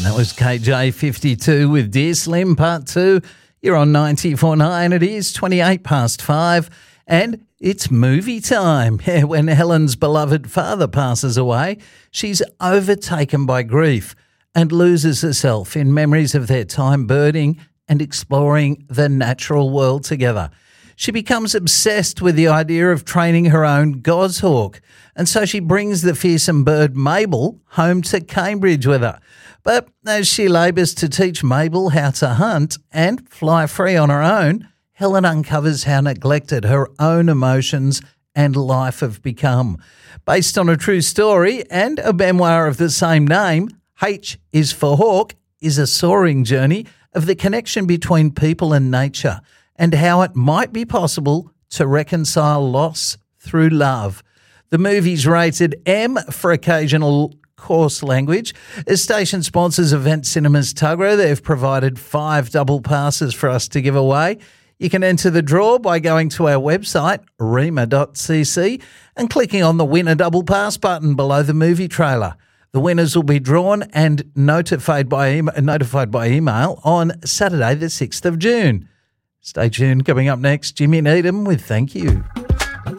That was KJ52 with Dear Slim Part 2. You're on 94.9. It is 28 past 5 and it's movie time. When Helen's beloved father passes away, she's overtaken by grief and loses herself in memories of their time birding and exploring the natural world together. She becomes obsessed with the idea of training her own goshawk, and so she brings the fearsome bird Mabel home to Cambridge with her. But as she labours to teach Mabel how to hunt and fly free on her own, Helen uncovers how neglected her own emotions and life have become. Based on a true story and a memoir of the same name, H is for Hawk is a soaring journey of the connection between people and nature and how it might be possible to reconcile loss through love. The movie's rated M for occasional coarse language. As station sponsors Event Cinemas Tuggerah, they've provided 5 double passes for us to give away. You can enter the draw by going to our website, rema.cc, and clicking on the Win a Double Pass button below the movie trailer. The winners will be drawn and notified by email on Saturday the 6th of June. Stay tuned. Coming up next, Jimmy Needham with Thank You.